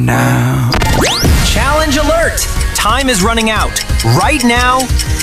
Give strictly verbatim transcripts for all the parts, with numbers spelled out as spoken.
now. Challenge alert! Time is running out. Right now,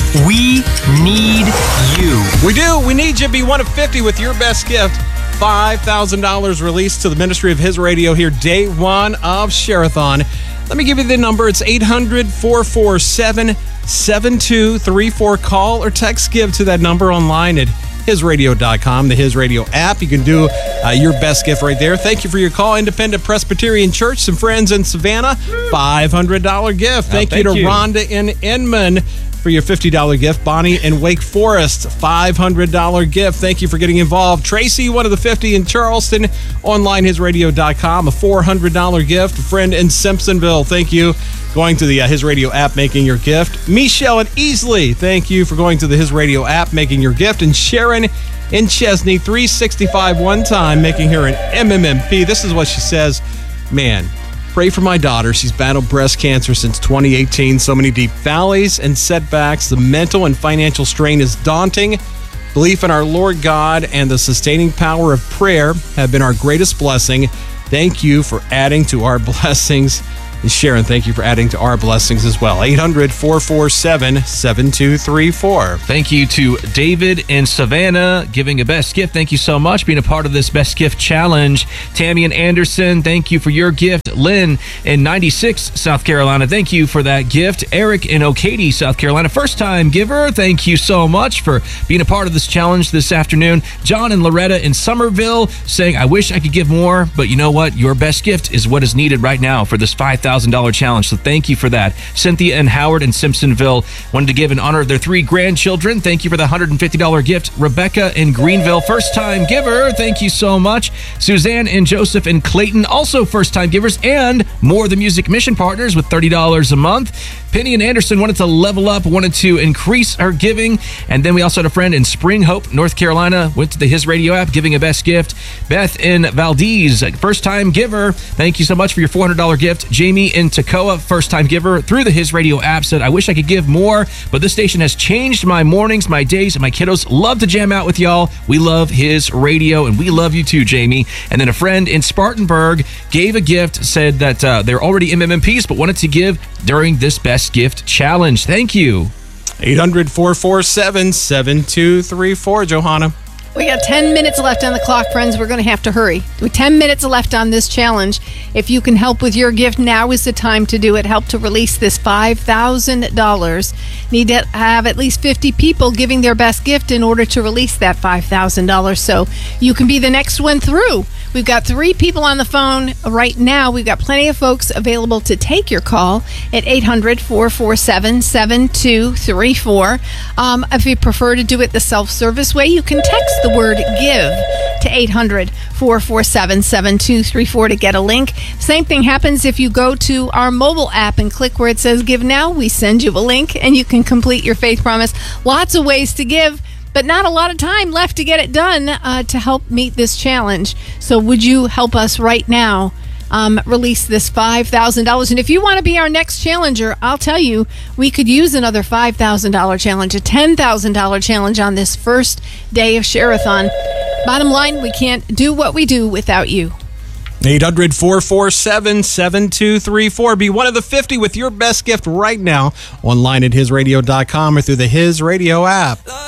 we need you. We do. We need you to be one of fifty with your best gift. five thousand dollars released to the Ministry of His Radio here, day one of Share-a-thon. Let me give you the number. It's eight hundred, four four seven, seven two three four. Call or text GIVE to that number online at his radio dot com, the His Radio app. You can do uh, your best gift right there. Thank you for your call. Independent Presbyterian Church, some friends in Savannah, five hundred dollars gift. Thank, oh, thank you to you. Rhonda in Inman for your fifty dollars gift. Bonnie in Wake Forest, five hundred dollars gift. Thank you for getting involved. Tracy, one of the fifty in Charleston, online his radio dot com, a four hundred dollars gift. A friend in Simpsonville, thank you. Going to the uh, His Radio app, making your gift. Michelle and Easley, thank you for going to the His Radio app, making your gift. And Sharon in Chesney, three sixty-five one time, making her an M M M P. This is what she says. Man, pray for my daughter. She's battled breast cancer since twenty eighteen. So many deep valleys and setbacks. The mental and financial strain is daunting. Belief in our Lord God and the sustaining power of prayer have been our greatest blessing. Thank you for adding to our blessings. And Sharon, thank you for adding to our blessings as well. eight hundred, four four seven, seven two three four. Thank you to David in Savannah, giving a best gift. Thank you so much, being a part of this best gift challenge. Tammy and Anderson, thank you for your gift. Lynn in ninety-six, South Carolina, thank you for that gift. Eric in Ocady, South Carolina, first time giver. Thank you so much for being a part of this challenge this afternoon. John and Loretta in Somerville saying, I wish I could give more, but you know what? Your best gift is what is needed right now for this five thousand dollars challenge. So thank you for that. Cynthia and Howard in Simpsonville wanted to give in honor of their three grandchildren. Thank you for the one hundred fifty dollars gift. Rebecca in Greenville, first time giver. Thank you so much. Suzanne and Joseph in Clayton, also first time givers, and More the Music Mission partners with thirty dollars a month. Penny and Anderson wanted to level up, wanted to increase her giving. And then we also had a friend in Spring Hope, North Carolina, went to the His Radio app, giving a best gift. Beth in Valdez, first time giver. Thank you so much for your four hundred dollars gift. Jamie in Toccoa, first time giver through the His Radio app, said, I wish I could give more, but this station has changed my mornings, my days, and my kiddos love to jam out with y'all. We love His Radio, and we love you too, Jamie. And then a friend in Spartanburg gave a gift, said that uh, they're already M M M Ps, but wanted to give during this best gift challenge. Thank you. eight hundred, four four seven, seven two three four. Johanna. We got ten minutes left on the clock, friends. We're going to have to hurry. With ten minutes left on this challenge. If you can help with your gift, now is the time to do it. Help to release this five thousand dollars. Need to have at least fifty people giving their best gift in order to release that five thousand dollars. So you can be the next one through. We've got three people on the phone right now. We've got plenty of folks available to take your call at eight hundred, four four seven, seven two three four. Um, if you prefer to do it the self-service way, you can text the word GIVE to eight hundred, four four seven, seven two three four to get a link. Same thing happens if you go to our mobile app and click where it says Give Now. We send you a link and you can complete your faith promise. Lots of ways to give, but not a lot of time left to get it done uh, to help meet this challenge. So would you help us right now um, release this five thousand dollars? And if you want to be our next challenger, I'll tell you, we could use another five thousand dollars challenge, a ten thousand dollars challenge on this first day of Share-a-thon. Bottom line, we can't do what we do without you. eight hundred, four four seven, seven two three four. Be one of the fifty with your best gift right now online at his radio dot com or through the His Radio app.